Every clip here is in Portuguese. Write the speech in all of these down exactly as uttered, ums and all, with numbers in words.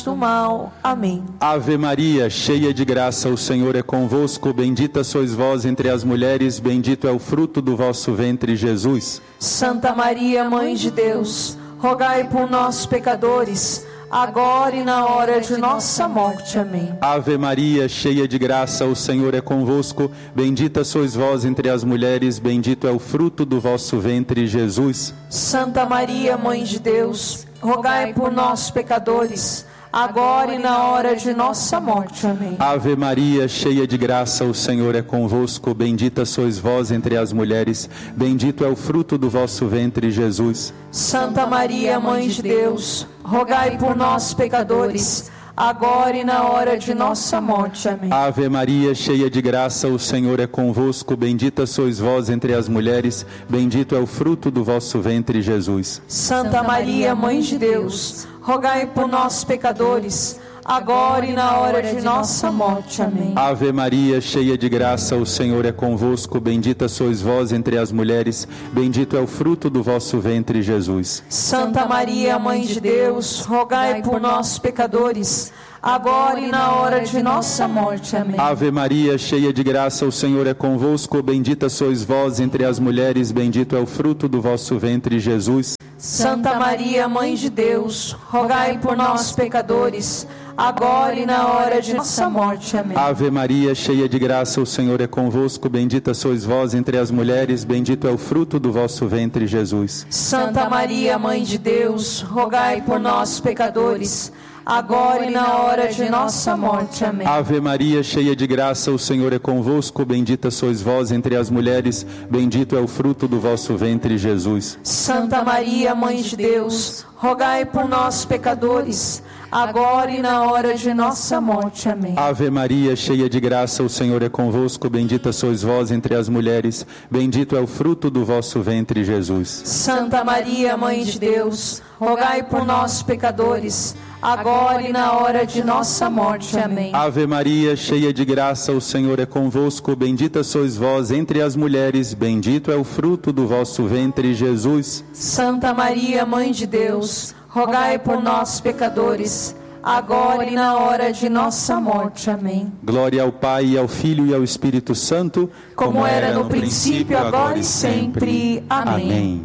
do mal. Amém. Ave Maria, cheia de graça, o Senhor é convosco. Bendita sois vós entre as mulheres, bendito é o fruto do vosso ventre, Jesus. Santa Maria, Mãe de Deus, rogai por nós, pecadores, agora e na hora de nossa morte. Amém. Ave Maria, cheia de graça, o Senhor é convosco. Bendita sois vós entre as mulheres, bendito é o fruto do vosso ventre, Jesus. Santa Maria, Mãe de Deus, rogai por nós, pecadores, agora e na hora de nossa morte. Amém. Ave Maria, cheia de graça, o Senhor é convosco. Bendita sois vós entre as mulheres, bendito é o fruto do vosso ventre, Jesus. Santa Maria, Mãe de Deus, rogai por nós, pecadores, agora e na hora de nossa morte. Amém. Ave Maria, cheia de graça, o Senhor é convosco. Bendita sois vós entre as mulheres, bendito é o fruto do vosso ventre, Jesus. Santa Maria, Mãe de Deus, rogai por nós, pecadores, agora e na hora de nossa morte. Amém. Ave Maria, cheia de graça, o Senhor é convosco. Bendita sois vós entre as mulheres, bendito é o fruto do vosso ventre, Jesus. Santa Maria, Mãe de Deus, rogai por nós, pecadores, agora e na hora de nossa morte. Amém. Ave Maria, cheia de graça, o Senhor é convosco. Bendita sois vós entre as mulheres, bendito é o fruto do vosso ventre, Jesus. Santa Maria, Mãe de Deus, rogai por nós, pecadores, agora e na hora de nossa morte. Amém. Ave Maria, cheia de graça, o Senhor é convosco. Bendita sois vós entre as mulheres, bendito é o fruto do vosso ventre, Jesus. Santa Maria, Mãe de Deus, rogai por nós, pecadores, agora e na hora de nossa morte. Amém. Ave Maria, cheia de graça, o Senhor é convosco. Bendita sois vós entre as mulheres, bendito é o fruto do vosso ventre, Jesus. Santa Maria, Mãe de Deus, rogai por nós, pecadores, agora e na hora de nossa morte. Amém. Ave Maria, cheia de graça, o Senhor é convosco. Bendita sois vós entre as mulheres, bendito é o fruto do vosso ventre, Jesus. Santa Maria, Mãe de Deus, rogai por nós, pecadores, agora e na hora de nossa morte. Amém. Ave Maria, cheia de graça, o Senhor é convosco. Bendita sois vós entre as mulheres, bendito é o fruto do vosso ventre, Jesus. Santa Maria, Mãe de Deus, rogai por nós, pecadores, agora e na hora de nossa morte. Amém. Glória ao Pai, e ao Filho e ao Espírito Santo, como, como era no, no princípio, agora e sempre. Amém. Amém.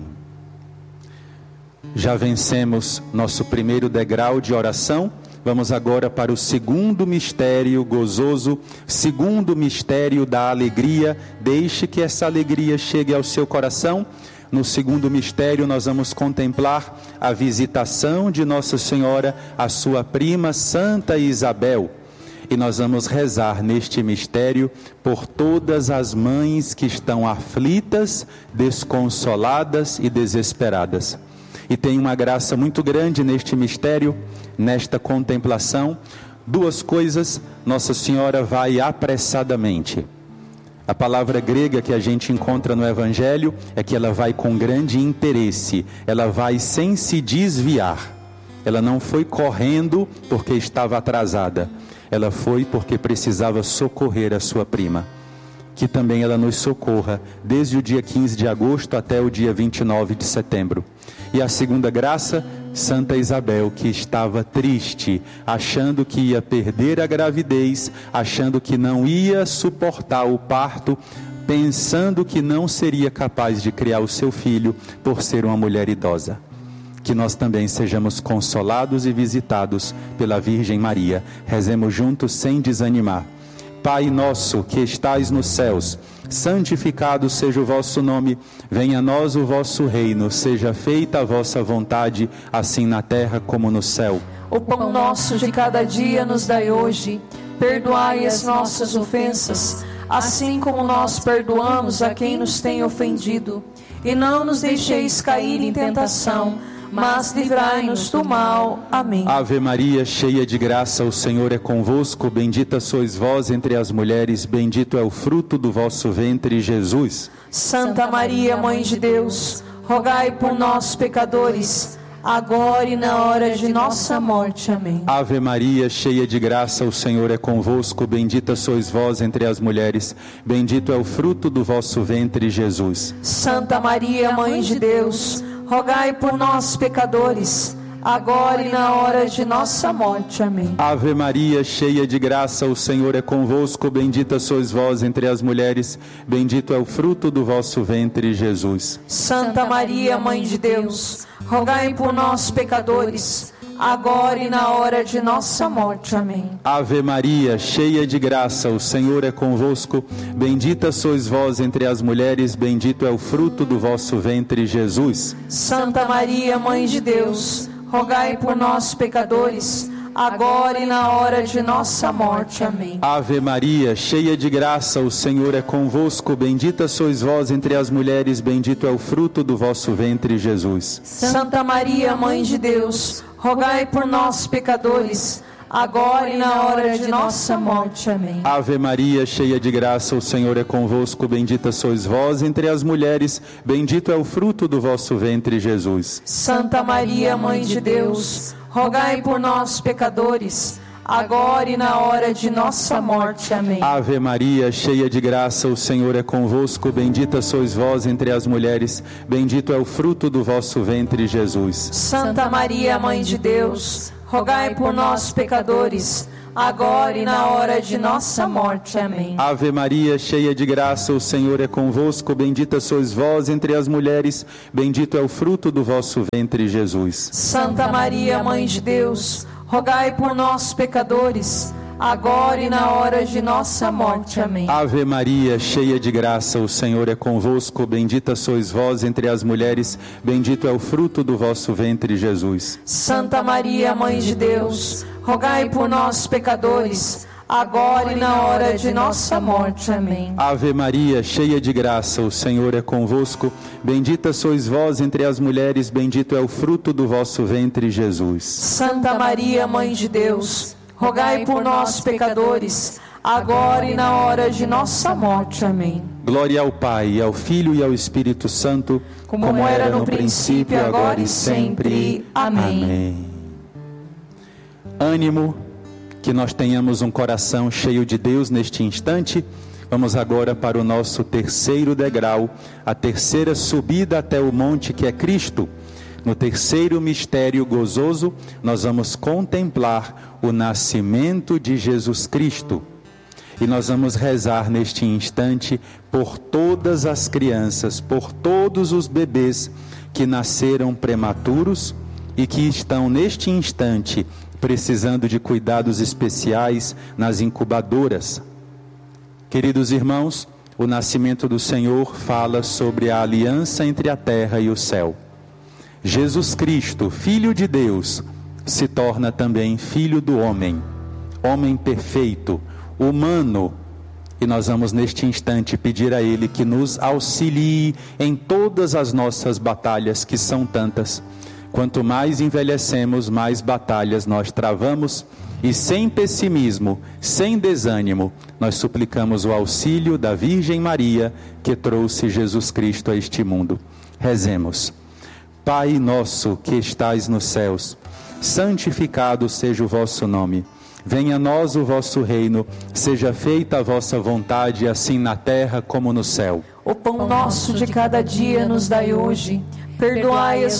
Já vencemos nosso primeiro degrau de oração. Vamos agora para o segundo mistério gozoso, segundo mistério da alegria. Deixe que essa alegria chegue ao seu coração. No segundo mistério nós vamos contemplar a visitação de Nossa Senhora à sua prima Santa Isabel. E nós vamos rezar neste mistério por todas as mães que estão aflitas, desconsoladas e desesperadas. E tem uma graça muito grande neste mistério, nesta contemplação. Duas coisas, Nossa Senhora vai apressadamente. A palavra grega que a gente encontra no Evangelho é que ela vai com grande interesse, ela vai sem se desviar. Ela não foi correndo porque estava atrasada, ela foi porque precisava socorrer a sua prima. Que também ela nos socorra desde o dia quinze de agosto até o dia vinte e nove de setembro. E a segunda graça, Santa Isabel, que estava triste, achando que ia perder a gravidez, achando que não ia suportar o parto, pensando que não seria capaz de criar o seu filho por ser uma mulher idosa. Que nós também sejamos consolados e visitados pela Virgem Maria. Rezemos juntos sem desanimar. Pai nosso que estais nos céus, santificado seja o vosso nome, venha a nós o vosso reino, seja feita a vossa vontade, assim na terra como no céu. O pão nosso de cada dia nos dai hoje, perdoai as nossas ofensas, assim como nós perdoamos a quem nos tem ofendido, e não nos deixeis cair em tentação, mas livrai-nos do mal. Amém. Ave Maria, cheia de graça, o Senhor é convosco. Bendita sois vós entre as mulheres, bendito é o fruto do vosso ventre, Jesus. Santa Maria, Mãe de Deus, rogai por nós, pecadores, agora e na hora de nossa morte. Amém. Ave Maria, cheia de graça, o Senhor é convosco. Bendita sois vós entre as mulheres, bendito é o fruto do vosso ventre, Jesus. Santa Maria, Mãe de Deus, rogai por nós, pecadores, agora e na hora de nossa morte. Amém. Ave Maria, cheia de graça, o Senhor é convosco. Bendita sois vós entre as mulheres, bendito é o fruto do vosso ventre, Jesus. Santa Maria, Mãe de Deus, rogai por nós, pecadores, agora e na hora de nossa morte. Amém. Ave Maria, cheia de graça, o Senhor é convosco. Bendita sois vós entre as mulheres, bendito é o fruto do vosso ventre, Jesus. Santa Maria, Mãe de Deus, rogai por nós, pecadores, agora e na hora de nossa morte. Amém. Ave Maria, cheia de graça, o Senhor é convosco. Bendita sois vós entre as mulheres, bendito é o fruto do vosso ventre, Jesus. Santa Maria, Mãe de Deus, rogai por nós, pecadores, agora e na hora de nossa morte. Amém. Ave Maria, cheia de graça, o Senhor é convosco. Bendita sois vós entre as mulheres, bendito é o fruto do vosso ventre, Jesus. Santa Maria, Mãe de Deus, rogai por nós, pecadores, agora e na hora de nossa morte. Amém. Ave Maria, cheia de graça, o Senhor é convosco. Bendita sois vós entre as mulheres, bendito é o fruto do vosso ventre, Jesus. Santa Maria, Mãe de Deus, rogai por nós, pecadores, agora e na hora de nossa morte. Amém. Ave Maria, cheia de graça, o Senhor é convosco. Bendita sois vós entre as mulheres, bendito é o fruto do vosso ventre, Jesus. Santa Maria, Mãe de Deus, rogai por nós, pecadores, agora e na hora de nossa morte. Amém. Ave Maria, cheia de graça, o Senhor é convosco. Bendita sois vós entre as mulheres, bendito é o fruto do vosso ventre, Jesus. Santa Maria, Mãe de Deus, rogai por nós, pecadores, agora e na hora de nossa morte. Amém. Ave Maria, cheia de graça, o Senhor é convosco. Bendita sois vós entre as mulheres, bendito é o fruto do vosso ventre, Jesus. Santa Maria, Mãe de Deus, rogai por nós, pecadores, agora e na hora de nossa morte. Amém. Glória ao Pai, ao Filho e ao Espírito Santo, como, como era no princípio, agora e sempre. Amém. Amém. Ânimo, que nós tenhamos um coração cheio de Deus neste instante. Vamos agora para o nosso terceiro degrau, a terceira subida até o monte que é Cristo. No terceiro mistério gozoso, nós vamos contemplar o nascimento de Jesus Cristo. E nós vamos rezar neste instante por todas as crianças, por todos os bebês que nasceram prematuros e que estão neste instante precisando de cuidados especiais nas incubadoras. Queridos irmãos, o nascimento do Senhor fala sobre a aliança entre a terra e o céu. Jesus Cristo, Filho de Deus, se torna também Filho do homem, homem perfeito, humano, e nós vamos neste instante pedir a Ele que nos auxilie em todas as nossas batalhas, que são tantas. Quanto mais envelhecemos, mais batalhas nós travamos, e sem pessimismo, sem desânimo, nós suplicamos o auxílio da Virgem Maria, que trouxe Jesus Cristo a este mundo. Rezemos. Pai nosso que estais nos céus, santificado seja o vosso nome. Venha a nós o vosso reino, seja feita a vossa vontade, assim na terra como no céu. O pão nosso de cada dia nos dai hoje, perdoai as